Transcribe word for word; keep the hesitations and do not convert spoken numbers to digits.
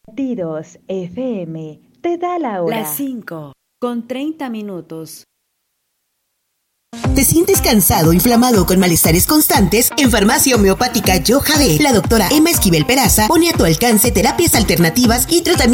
Latidos F M te da la hora. Las cinco con treinta minutos. ¿Te sientes cansado, inflamado con malestares constantes? En Farmacia Homeopática Yo Jade, la doctora Emma Esquivel Peraza pone a tu alcance terapias alternativas y tratamientos